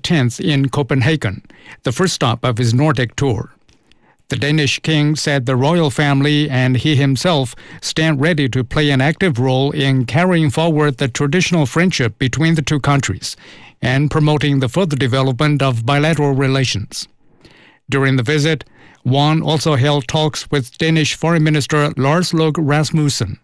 10th in Copenhagen, the first stop of his Nordic tour. The Danish king said the royal family and he himself stand ready to play an active role in carrying forward the traditional friendship between the two countries and promoting the further development of bilateral relations. During the visit, Won also held talks with Danish Foreign Minister Lars Løkke Rasmussen.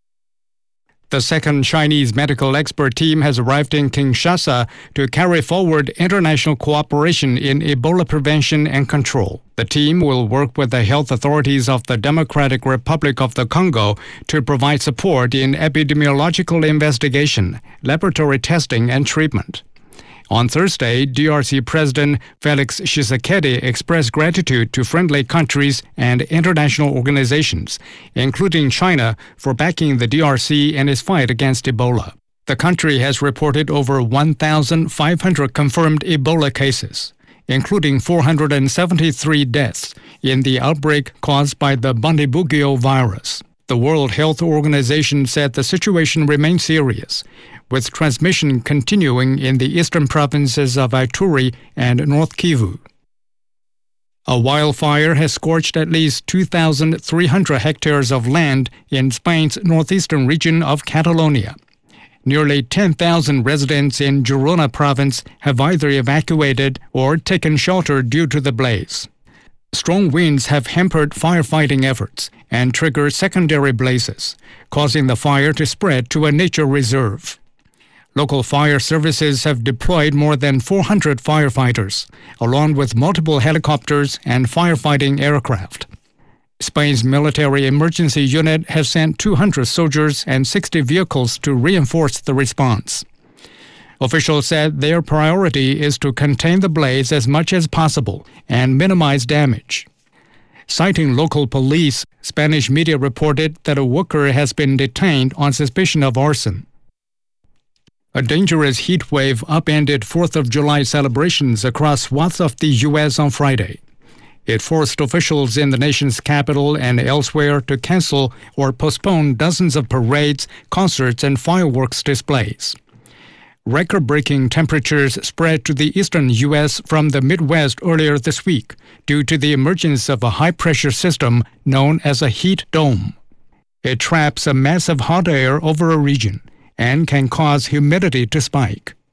The second Chinese medical expert team has arrived in Kinshasa to carry forward international cooperation in Ebola prevention and control. The team will work with the health authorities of the Democratic Republic of the Congo to provide support in epidemiological investigation, laboratory testing, and treatment. On Thursday, DRC President Felix Tshisekedi expressed gratitude to friendly countries and international organizations, including China, for backing the DRC in its fight against Ebola. The country has reported over 1,500 confirmed Ebola cases, including 473 deaths in the outbreak caused by the Bundibugyo virus. The World Health Organization said the situation remains serious, with transmission continuing in the eastern provinces of Ituri and North Kivu. A wildfire has scorched at least 2,300 hectares of land in Spain's northeastern region of Catalonia. Nearly 10,000 residents in Girona province have either evacuated or taken shelter due to the blaze. Strong winds have hampered firefighting efforts and triggered secondary blazes, causing the fire to spread to a nature reserve. Local fire services have deployed more than 400 firefighters, along with multiple helicopters and firefighting aircraft. Spain's military emergency unit has sent 200 soldiers and 60 vehicles to reinforce the response. Officials said their priority is to contain the blaze as much as possible and minimize damage. Citing local police, Spanish media reported that a worker has been detained on suspicion of arson. A dangerous heat wave upended 4th of July celebrations across swaths of the U.S. on Friday. It forced officials in the nation's capital and elsewhere to cancel or postpone dozens of parades, concerts, and fireworks displays. Record-breaking temperatures spread to the eastern U.S. from the Midwest earlier this week due to the emergence of a high-pressure system known as a heat dome. It traps a mass of hot air over a region and can cause humidity to spike.